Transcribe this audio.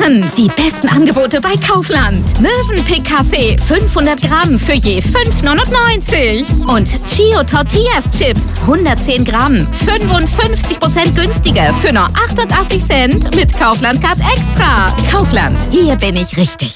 Die besten Angebote bei Kaufland. Mövenpick Kaffee 500 Gramm für je 5,99. Und Chio Tortillas Chips 110 Gramm 55% günstiger für nur 88 Cent mit Kaufland Card Extra. Kaufland, hier bin ich richtig.